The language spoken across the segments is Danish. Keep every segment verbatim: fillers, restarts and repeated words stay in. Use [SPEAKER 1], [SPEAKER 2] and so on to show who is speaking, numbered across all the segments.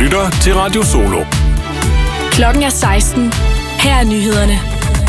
[SPEAKER 1] lytter til Radio Solo.
[SPEAKER 2] Klokken er seksten. Her er nyhederne.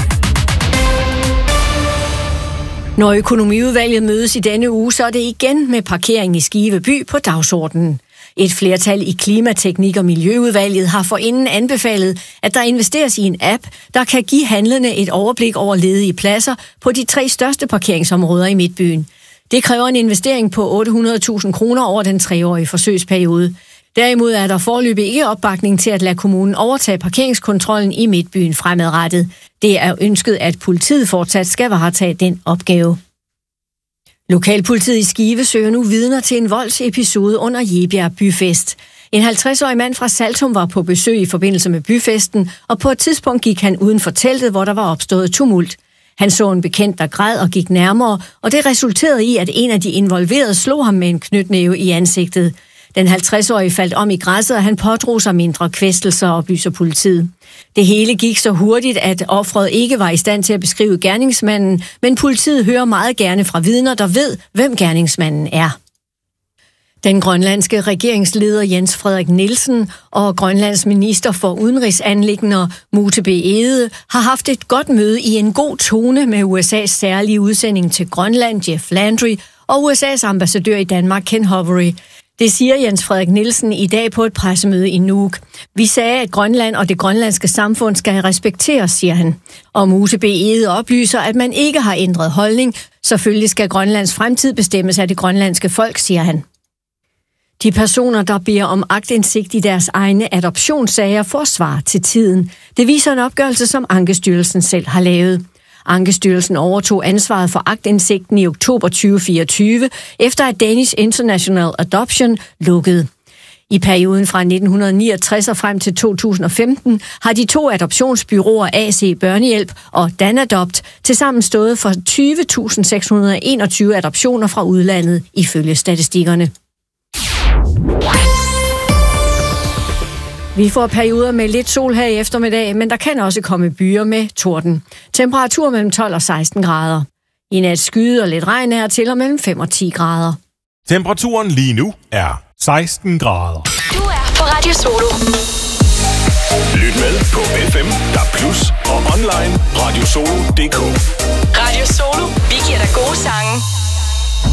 [SPEAKER 2] Når økonomiudvalget mødes i denne uge, så er det igen med parkering i Skive by på dagsordenen. Et flertal i Klimateknik- og Miljøudvalget har forinden anbefalet, at der investeres i en app, der kan give handlende et overblik over ledige pladser på de tre største parkeringsområder i Midtbyen. Det kræver en investering på otte hundrede tusind kroner over den treårige forsøgsperiode. Derimod er der foreløbig ikke opbakning til at lade kommunen overtage parkeringskontrollen i Midtbyen fremadrettet. Det er ønsket, at politiet fortsat skal varetage den opgave. Lokalpolitiet i Skive søger nu vidner til en voldsepisode under Jebjerg Byfest. En halvtreds-årig mand fra Saltum var på besøg i forbindelse med byfesten, og på et tidspunkt gik han uden for teltet, hvor der var opstået tumult. Han så en bekendt, der græd og gik nærmere, og det resulterede i, at en af de involverede slog ham med en knytnæve i ansigtet. Den halvtreds-årige faldt om i græsset, og han pådrog sig mindre kvæstelser, oplyser politiet. Det hele gik så hurtigt, at offeret ikke var i stand til at beskrive gerningsmanden, men politiet hører meget gerne fra vidner, der ved, hvem gerningsmanden er. Den grønlandske regeringsleder Jens Frederik Nielsen og Grønlands minister for udenrigsanliggender Mute B. Egede har haft et godt møde i en god tone med U S A's særlige udsending til Grønland, Jeff Landry, og U S A's ambassadør i Danmark, Ken Hovery. Det siger Jens Frederik Nielsen i dag på et pressemøde i Nuuk. Vi sagde, at Grønland og det grønlandske samfund skal respekteres, siger han. Og Muse B. Egede oplyser, at man ikke har ændret holdning. Selvfølgelig skal Grønlands fremtid bestemmes af det grønlandske folk, siger han. De personer, der beder om aktindsigt i deres egne adoptionssager, får svar til tiden. Det viser en opgørelse, som Ankestyrelsen selv har lavet. Ankestyrelsen overtog ansvaret for aktindsigten i oktober tyve fireogtyve, efter at Danish International Adoption lukkede. I perioden fra nitten niogtres og frem til to tusind og femten har de to adoptionsbyråer A C Børnehjælp og Danadopt tilsammen stået for tyve tusind seks hundrede og enogtyve adoptioner fra udlandet, ifølge statistikkerne. Vi får perioder med lidt sol her i eftermiddag, men der kan også komme byer med torden. Temperatur mellem tolv og seksten grader. I nat skyde og lidt regn er til og mellem fem og ti grader.
[SPEAKER 1] Temperaturen lige nu er seksten grader.
[SPEAKER 2] Du er på Radio Solo.
[SPEAKER 1] Lyt med på F M, D A B plus, og online radiosolo punktum d k.
[SPEAKER 2] Radio Solo. Vi giver dig gode sange.